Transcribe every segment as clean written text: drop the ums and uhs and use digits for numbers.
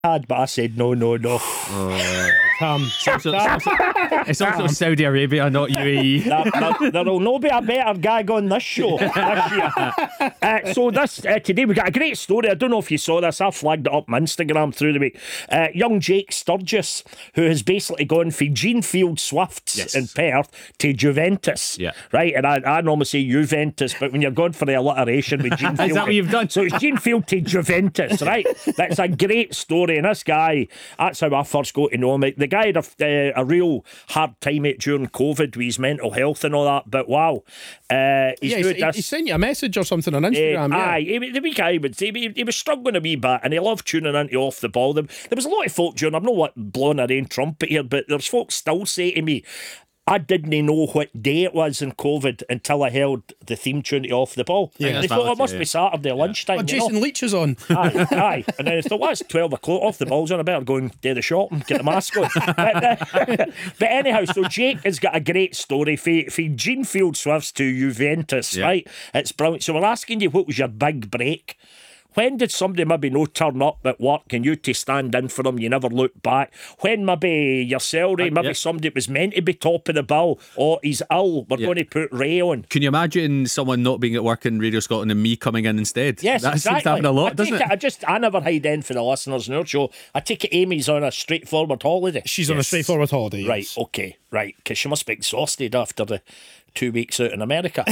had, but I said no. It's also Saudi Arabia, not UAE. There'll no be a better gag on this show this year. So today we got a great story. I don't know if you saw this. I flagged it up on Instagram through the week. Young Jake Sturgis, who has basically gone from Genefield Swifts in Perth to Juventus. Yeah. Right, and I normally say Juventus, but when you're going for the alliteration with Genefield, is that what you've done? So it's Genefield to Juventus, right? That's a great story. And this guy, that's how I first got to know him. The guy had a real hard time it during COVID with his mental health and all that. But wow, he sent you a message or something on Instagram. The week I would say he was struggling a wee bit, and he loved tuning into Off the Ball. There was a lot of folk during. I'm not blowing a rain trumpet here, but there's folks still say to me, I didn't know what day it was in COVID until I heard the theme tune to Off the Ball. Yeah, they thought it must be Saturday lunchtime. Oh, Jason Leach is on. Aye. And then I thought, well, it's 12 o'clock, Off the Ball's on. I better go and do the shopping, get the mask on. But anyhow, so Jake has got a great story for Genefield Swifts to Juventus, right? It's brilliant. So we're asking you, what was your big break? When did somebody maybe no turn up at work and you to stand in for them, you never look back? When maybe your salary, maybe somebody was meant to be top of the bill, or he's ill, we're going to put Ray on. Can you imagine someone not being at work in Radio Scotland and me coming in instead? Yes, that exactly. seems to happen a lot, doesn't it? I never hide in for the listeners in our show. I take it Amy's on a straightforward holiday. She's on a straightforward holiday. Right, yes. okay, right, because she must be exhausted after the 2 weeks out in America.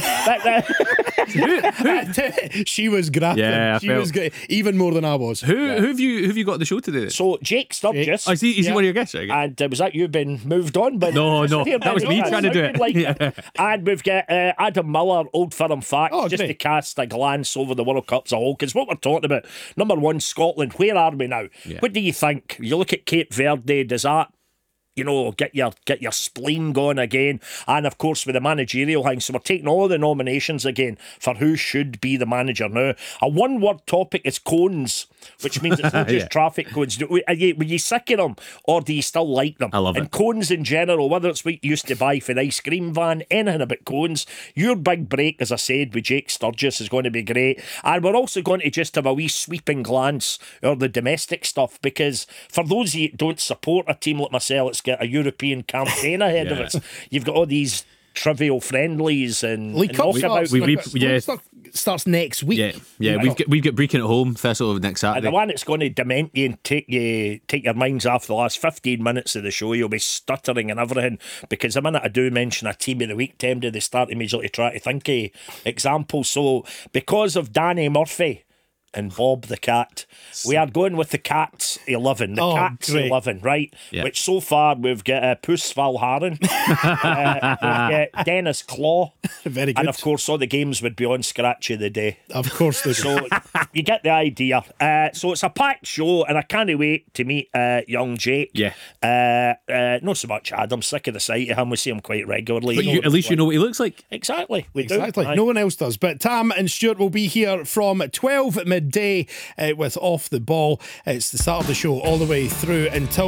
She was grappling. Yeah, she was even more than I was. Who have you got on the show today? So Jake Sturgis. Is he one of your guests? Right? And was that you been moved on? But No, that was me trying to do it. And we've got Adam Miller, Old Firm Facts, just great. to cast a glance over the World Cup as a whole. Because what we're talking about, number one, Scotland. Where are we now? Yeah. What do you think? You look at Cape Verde. Does that, get your spleen going again? And of course with the managerial thing, so we're taking all the nominations again for who should be the manager now. A one-word topic is cones, which means it's not just traffic cones. Were you sick of them, or do you still like them? I love it. And cones in general, whether it's what you used to buy for the ice cream van, anything about cones. Your big break, as I said, with Jake Sturgis is going to be great. And we're also going to just have a wee sweeping glance at the domestic stuff, because for those of you that don't support a team like myself, it's got a European campaign ahead of us. You've got all these trivial friendlies and League Cup starts next week. Yeah. We've got Brecon at home Thistle next Saturday. And the one that's going to dement you and take your minds off the last 15 minutes of the show. You'll be stuttering and everything, because the minute I do mention a team of the week, they start immediately trying to think of examples. So because of Danny Murphy and Bob the Cat, we are going with the Cats 11. The Cats great. 11, right? Yeah. Which so far we've got Puss Valharan, we've got Dennis Claw, Very good. and of course all the games would be on Scratch of the Day. Of course they do. So you get the idea. So it's a packed show, and I can't wait to meet young Jake. Yeah. Not so much Adam. Sick of the sight of him. We see him quite regularly. But at least you know what he looks like. Exactly. We Exactly. do. No one else does. But Tam and Stuart will be here from 12 midday with Off the Ball. It's the start of the show all the way through until